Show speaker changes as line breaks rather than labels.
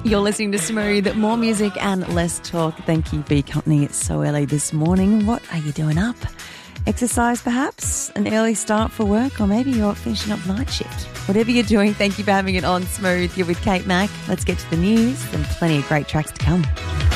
You're listening to Smooth, more music and less talk. Thank you for your company. It's so early this morning. What are you doing up? Exercise perhaps? An early start for work? Or maybe you're finishing up night shift? Whatever you're doing, thank you for having it on Smooth. You're with Kate Mack. Let's get to the news and plenty of great tracks to come.